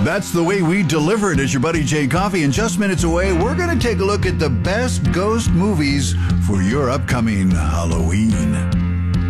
That's the way we deliver it as your buddy Jay Coffee. In just minutes away, we're going to take a look at the best ghost movies for your upcoming Halloween.